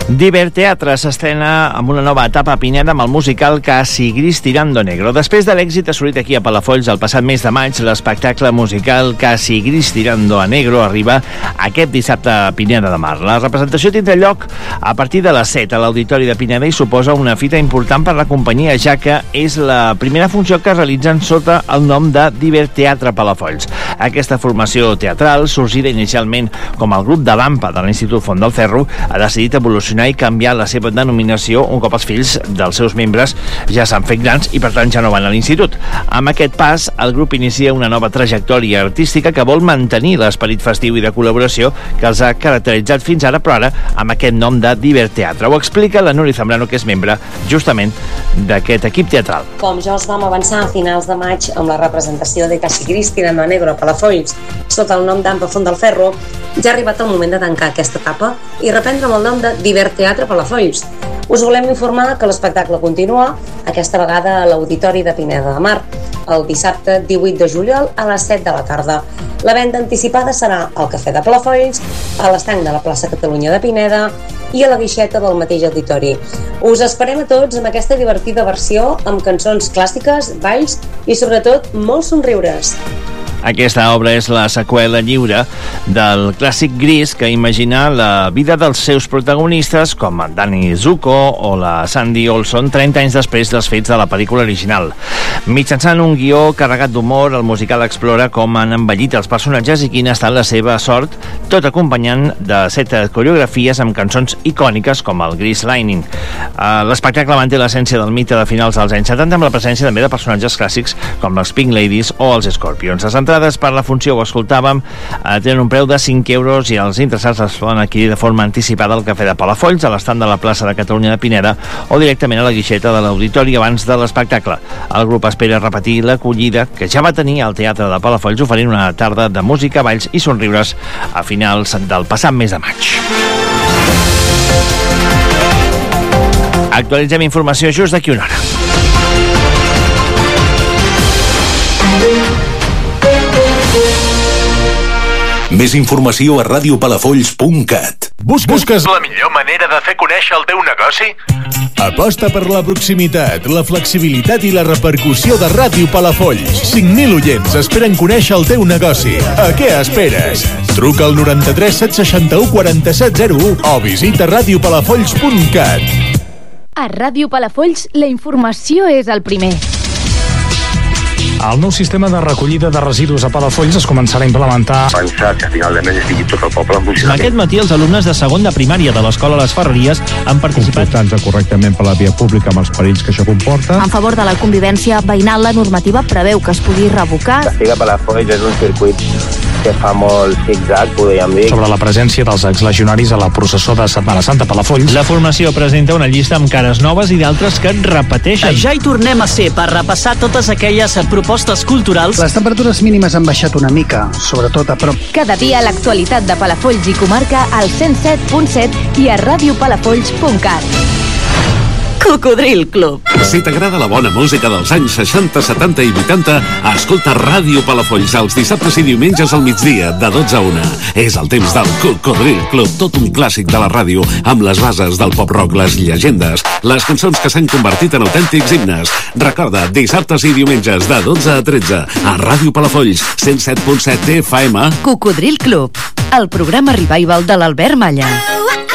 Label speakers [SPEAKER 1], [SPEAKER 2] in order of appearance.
[SPEAKER 1] Diver Teatre s'estrena amb una nova etapa a Pineda amb el musical Casi Gris Tirando Negro. Després de l'èxit assolit aquí a Palafolls el passat mes de maig, l'espectacle musical Casi Gris Tirando a Negro arriba aquest dissabte a Pineda de Mar. La representació tindrà lloc a partir de les 7 a l'Auditori de Pineda i suposa una fita important per la companyia, ja que és la primera funció que realitzen sota el nom de Diver Teatre Palafolls. Aquesta formació teatral, sorgida inicialment com el grup de l'AMPA de l'Institut Font del Ferro, ha decidit evolucionar i canviar la seva denominació un cop els fills dels seus membres ja s'han fet grans i per tant ja no van a l'institut. Amb aquest pas, el grup inicia una nova trajectòria artística que vol mantenir l'esperit festiu i de col·laboració que els ha caracteritzat fins ara, però ara amb aquest nom de Diver Teatre. Ho explica la Núria Zambrano, que és membre justament d'aquest equip teatral.
[SPEAKER 2] Com ja us vam avançar a finals de maig amb la representació de Casi Gris Tirando a Negro a Palafolls sota el nom d'AMPA Font del Ferro, ja ha arribat el moment de tancar aquesta etapa i reprendre amb el nom de Diver Teatre Palafolls. Us volem informar que l'espectacle continua, aquesta vegada a l'Auditori de Pineda de Mar, el dissabte 18 de juliol a les 7 de la tarda. La venda anticipada serà al Cafè de Palafolls, a l'estanc de la plaça Catalunya de Pineda i a la guixeta del mateix auditori. Us esperem a tots amb aquesta divertida versió amb cançons clàssiques, balls i sobretot molts somriures.
[SPEAKER 1] Aquesta obra és la seqüela lliure del clàssic Gris, que imagina la vida dels seus protagonistes, com en Danny Zuko o la Sandy Olson, 30 anys després dels fets de la pel·lícula original. Mitjançant un guió carregat d'humor, el musical explora com han envellit els personatges i quina ha estat la seva sort, tot acompanyant de 7 coreografies amb cançons icòniques com el Grease Lightning. L'espectacle manté l'essència del mite de finals dels anys 70 amb la presència també de personatges clàssics com les Pink Ladies o els Scorpions. Les entrades per la funció, ho escoltàvem, tenen un preu de 5 euros i els interessats les poden adquirir de forma anticipada al Cafè de Palafolls, a l'estand de la plaça de Catalunya de Pineda o directament a la guixeta de l'auditori abans de l'espectacle. El grup espera repetir l'acollida que ja va tenir al Teatre de Palafolls, oferint una tarda de música, balls i somriures a finals del passat mes de maig. Actualitzem informació just d'aquí una hora.
[SPEAKER 3] Més informació a radiopalafolls.cat.
[SPEAKER 4] Busques la millor manera de fer conèixer el teu negoci?
[SPEAKER 5] Aposta per la proximitat, la flexibilitat i la repercussió de Ràdio Palafolls. 5.000 oients esperen conèixer el teu negoci. A què esperes? Truca al 93 761 4701 o visita radiopalafolls.cat.
[SPEAKER 6] A Ràdio Palafolls la informació és el primer.
[SPEAKER 7] El nou sistema de recollida de residus a Palafolls es començarà a implementar.
[SPEAKER 8] Pensar que a final de mes estigui tot el poble en funcionament.
[SPEAKER 1] Aquest matí els alumnes de segon de primària de l'Escola Les Ferreries han participat
[SPEAKER 9] comportant-se correctament per la via pública amb els perills que això comporta.
[SPEAKER 6] En favor de la convivència veïnal, la normativa preveu que es pugui revocar.
[SPEAKER 10] Castiga Palafolls és un circuit que fa molt zig-zag, podríem dir.
[SPEAKER 7] Sobre la presència dels exlegionaris a la processó de Setmana Santa a Palafolls.
[SPEAKER 1] La formació presenta una llista amb cares noves i d'altres que repeteixen.
[SPEAKER 11] Ja hi tornem a ser per repassar totes aquelles propostes culturals.
[SPEAKER 12] Les temperatures mínimes han baixat una mica, sobretot a prop.
[SPEAKER 6] Cada dia l'actualitat de Palafolls i comarca al 107.7 i a radiopalafolls.cat.
[SPEAKER 3] Cocodril Club. Si t'agrada la bona música dels anys 60, 70 i 80, escolta Ràdio Palafolls els dissabtes i diumenges al migdia, de 12 a 1. És el temps del Cocodril Club, tot un clàssic de la ràdio, amb les bases del pop-rock, les llegendes, les cançons que s'han convertit en autèntics himnes. Recorda, dissabtes i diumenges, de 12 a 13, a Ràdio Palafolls, 107.7 FM.
[SPEAKER 13] Cocodril Club, el programa revival de l'Albert Malla.